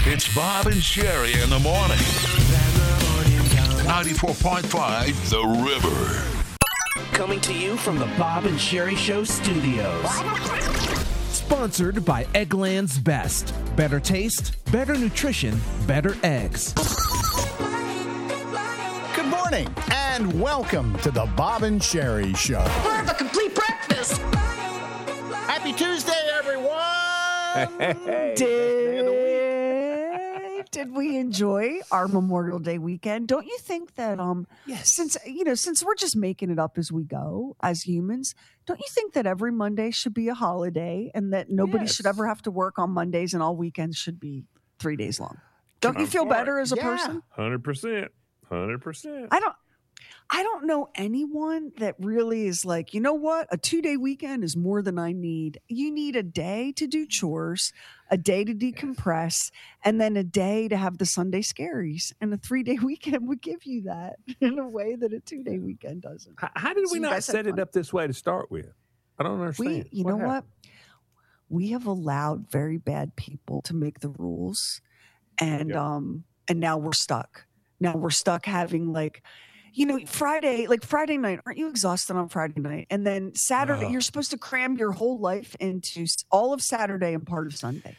It's Bob and Sherry in the morning. 94.5 The River. Coming to you from the Bob and Sherry Show studios. Sponsored by Eggland's Best. Better taste, better nutrition, better eggs. Good morning and welcome to the Bob and Sherry Show. Have a complete breakfast. Happy Tuesday, everyone! Did we enjoy our Memorial Day weekend? Don't you think that Yes. since we're just making it up as we go as humans, don't you think that every Monday should be a holiday and that nobody should ever have to work on Mondays and all weekends should be 3 days long? Don't you feel better as a person? 100%. 100%. I don't know anyone that really is like, you know what? A 2-day weekend is more than I need. You need a day to do chores, a day to decompress, and then a day to have the Sunday scaries. And a 3-day weekend would give you that in a way that a 2-day weekend doesn't. How did So we you not guys had set it fun. up this way to start with? I don't understand. You know happened? what? We have allowed very bad people to make the rules, and now we're stuck. Now we're stuck having Friday night, aren't you exhausted on Friday night? And then Saturday, you're supposed to cram your whole life into all of Saturday and part of Sunday.